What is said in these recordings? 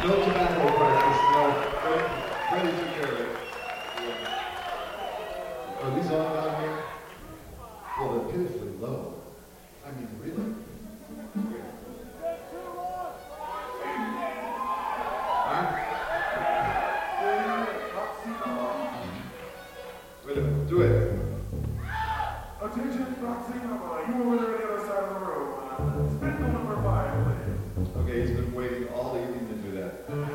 No tobacco practice, no. Freddie took care of it. Yeah. Are these on down here? Well, they're pitifully low. I mean, really? Huh? Wait a minute, do it. Attention, boxing, you over there on the other side of the room. Spindle number 5, please. Okay, he's been waiting all evening to do that.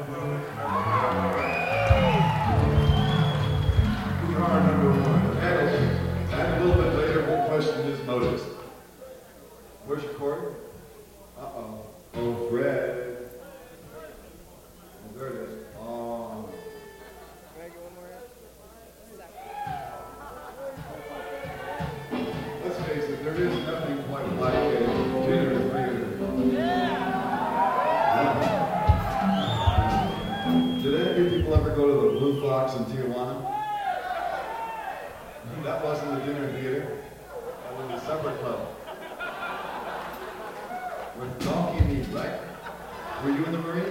Car number 1. And a little bit later, we'll question his motives. Where's your cord? Uh-oh. Oh, Fred. Oh, there it is. Oh. Let's face it, there is nothing quite like a dinner theater. Did any of you people ever go to the Blue Fox in Tijuana? That wasn't the dinner theater. That was a supper club. With donkey meat, right? Were you in the Marine?